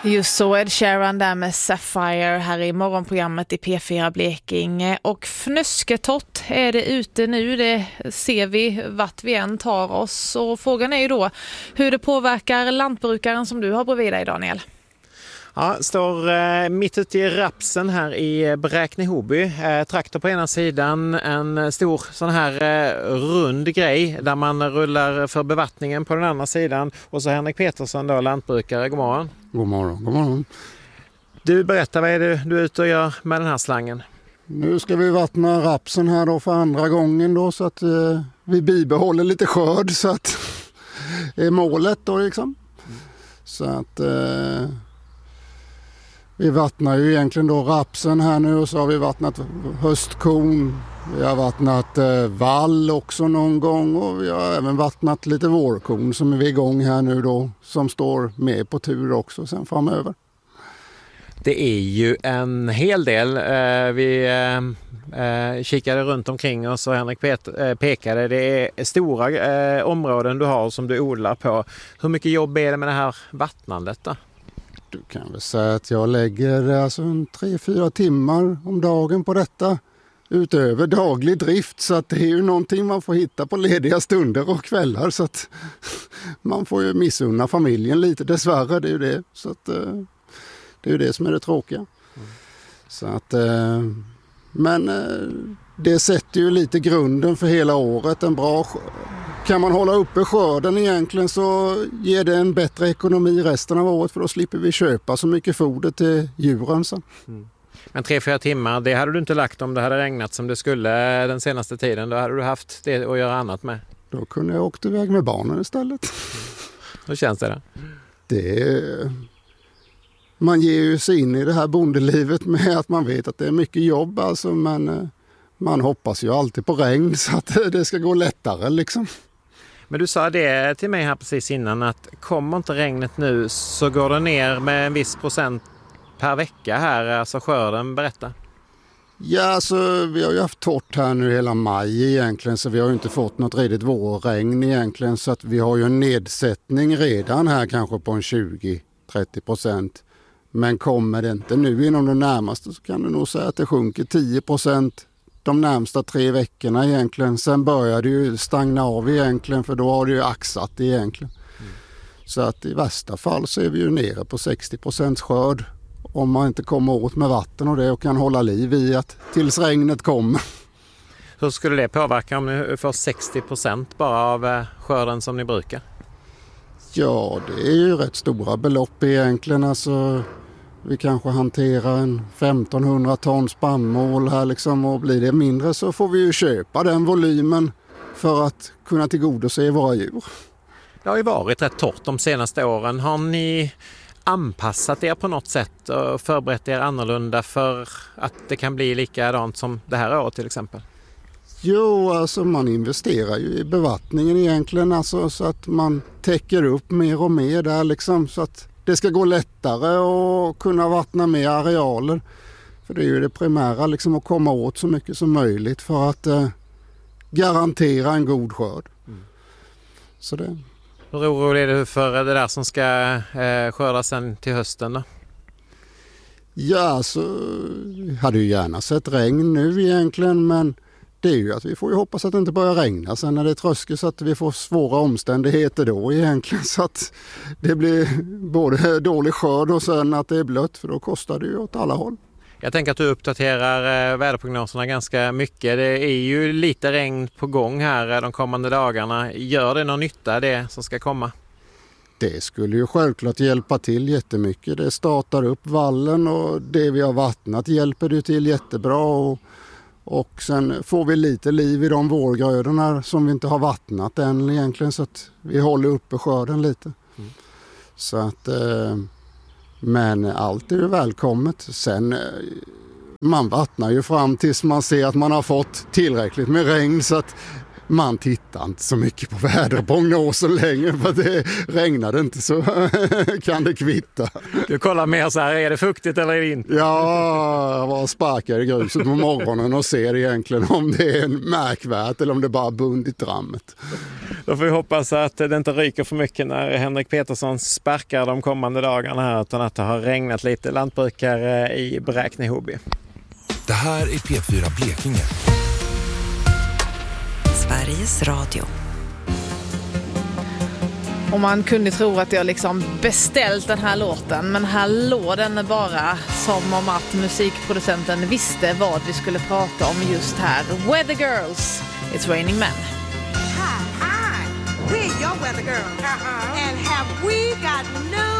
Just så, Ed Sheeran där med Sapphire här i morgonprogrammet i P4 Blekinge. Och fnösketott är det ute nu, det ser vi vart vi än tar oss. Och frågan är ju då hur det påverkar lantbrukaren som du har bredvid dig, Daniel. Ja, står mitt ute i rapsen här i Bräkne-Hoby. Traktor på ena sidan, en stor sån här rund grej där man rullar för bevattningen på den andra sidan. Och så Henrik Petersson då, lantbrukare. God morgon. God morgon, god morgon. Du, berättar, vad är det du är ute och gör med den här slangen? Nu ska vi vattna rapsen här då för andra gången då, så att vi bibehåller lite skörd, så att är målet då liksom. Så att vi vattnar ju egentligen då rapsen här nu, och så har vi vattnat höstkorn. Vi har vattnat vall också någon gång, och vi har även vattnat lite vårkorn som är igång här nu då, som står med på tur också sen framöver. Det är ju en hel del. Vi kikade runt omkring oss och Henrik pekade. Det är stora områden du har som du odlar på. Hur mycket jobb är det med det här vattnandet då? Du kan väl säga att jag lägger alltså 3-4 timmar om dagen på detta utöver daglig drift, så att det är ju någonting man får hitta på lediga stunder och kvällar, så att man får ju missunna familjen lite, dessvärre, det är ju det, så att det är ju det som är det tråkiga. Så att men det sätter ju lite grunden för hela året. Kan man hålla uppe skörden egentligen, så ger det en bättre ekonomi resten av året, för då slipper vi köpa så mycket foder till djuren sen. Men 3-4 timmar, det hade du inte lagt om det hade regnat som det skulle den senaste tiden. Då hade du haft det att göra annat med. Då kunde jag åkt iväg med barnen istället. Hur känns det då? Man ger ju sig in i det här bondelivet med att man vet att det är mycket jobb, alltså, men man hoppas ju alltid på regn så att det ska gå lättare liksom. Men du sa det till mig här precis innan, att kommer inte regnet nu så går det ner med en viss procent per vecka här, alltså skörden, berätta. Ja, alltså vi har ju haft torrt här nu hela maj egentligen, så vi har ju inte fått något redigt vårregn egentligen, så att vi har ju en nedsättning redan här kanske på en 20-30%. Men kommer det inte nu inom det närmaste, så kan du nog säga att det sjunker 10% de närmsta 3 veckorna egentligen. Sen börjar det ju stagna av egentligen, för då har det ju axat egentligen. Så att i värsta fall så är vi ju nere på 60% skörd om man inte kommer åt med vatten och det, och kan hålla liv i att tills regnet kommer. Hur skulle det påverka om ni får 60% bara av skörden som ni brukar? Ja, det är ju rätt stora belopp egentligen. Alltså, vi kanske hanterar en 1500 ton spannmål här liksom, och blir det mindre så får vi ju köpa den volymen för att kunna tillgodose våra djur. Det har ju varit rätt torrt de senaste åren. Har ni anpassat er på något sätt och förberett er annorlunda för att det kan bli likadant som det här året till exempel? Jo, alltså man investerar ju i bevattningen egentligen, alltså, så att man täcker upp mer och mer där liksom, så att det ska gå lättare och kunna vattna mer arealer. För det är ju det primära liksom, att komma åt så mycket som möjligt för att garantera en god skörd. Så det. Hur orolig är du för det där som ska skördas sen till hösten då? Ja, så hade ju gärna sett regn nu egentligen, men det är ju att vi får ju hoppas att det inte börjar regna sen när det är tröskel, så att vi får svåra omständigheter då egentligen, så att det blir både dålig skörd och sen att det är blött, för då kostar det ju åt alla håll. Jag tänker att du uppdaterar väderprognoserna ganska mycket. Det är ju lite regn på gång här de kommande dagarna. Gör det någon nytta det som ska komma? Det skulle ju självklart hjälpa till jättemycket. Det startar upp vallen och det vi har vattnat hjälper det till jättebra. Och sen får vi lite liv i de vårgrödorna som vi inte har vattnat än egentligen, så att vi håller uppe skörden lite. Så att, men allt är ju välkommet. Sen man vattnar ju fram tills man ser att man har fått tillräckligt med regn, så att man tittar inte så mycket på väderprognosen längre, för det regnade inte så kan det kvitta. Du kollar mer så här, är det fuktigt eller är det inte? Ja, jag var sparkad i gruset på morgonen och ser egentligen om det är märkvärt eller om det bara bundit rammet. Då får vi hoppas att det inte ryker för mycket när Henrik Petersson sparkar de kommande dagarna här, utan att det har regnat lite lantbrukare i Bräkne-Hoby. Det här är P4 Blekinge. Sveriges Radio. Och man kunde tro att jag liksom beställt den här låten, men här låg den bara som om att musikproducenten visste vad vi skulle prata om just här. Weather Girls, It's Raining Men. Hi, we're your weather girls. And have we got no